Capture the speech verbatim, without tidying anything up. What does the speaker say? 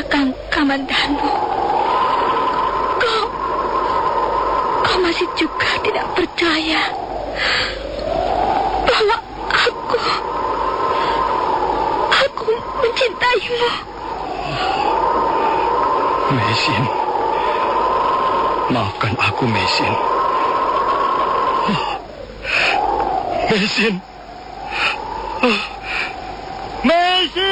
Kang Kamandanu, kau, kau masih juga tidak percaya bahwa aku, aku mencintaimu. Mesin, maafkan aku, Mesin. Oh, Mesin. Oh.